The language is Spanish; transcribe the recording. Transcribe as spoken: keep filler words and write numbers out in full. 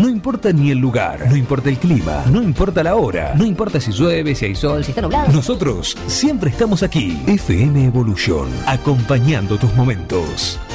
No importa ni el lugar, no importa el clima, no importa la hora, no importa si llueve, si hay sol, si está nublado. Nosotros siempre estamos aquí. F M Evolution, acompañando tus momentos.